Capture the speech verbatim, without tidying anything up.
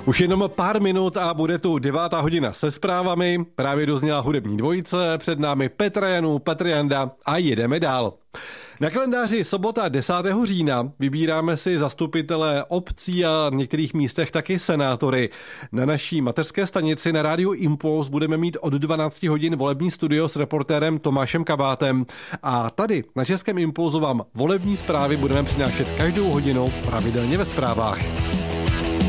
Už jenom pár minut a bude tu devátá hodina se zprávami. Právě dozněla hudební dvojice, před námi Petr Janů, Petr Janda a jedeme dál. Na kalendáři sobota desátého října vybíráme si zastupitele obcí a v některých místech taky senátory. Na naší mateřské stanici na rádiu Impuls budeme mít od dvanácti hodin volební studio s reportérem Tomášem Kabátem. A tady na Českém Impulzu vám volební zprávy budeme přinášet každou hodinu pravidelně ve zprávách.